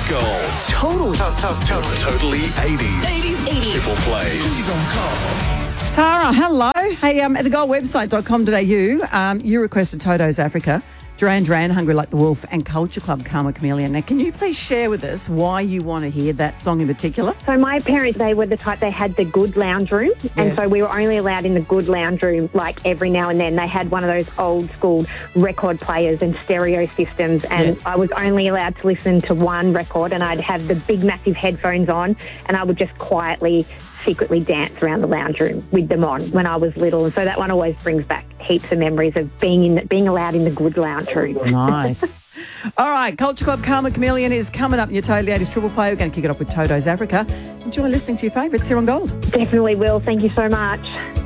Gold. Totally 80s. Triple plays. Tara, hello. Hey, at thegoldwebsite.com.au, you requested Toto's Africa, Duran Duran, Hungry Like the Wolf, and Culture Club, Karma Chameleon. Now, can you please share with us why you want to hear that song in particular? So my parents, they were the type, they had the good lounge room. And so we were only allowed in the good lounge room like every now and then. They had one of those old school record players and stereo systems. And I was only allowed to listen to one record, and I'd have the big massive headphones on, and I would just quietly, secretly dance around the lounge room with them on when I was little. And so that one always brings back heaps of memories of being allowed in the good lounge room. Nice. All right, Culture Club, Karma Chameleon is coming up in your Totally 80s Triple Play. We're going to kick it off with Toto's Africa. Enjoy listening to your favourites here on Gold. Definitely will. Thank you so much.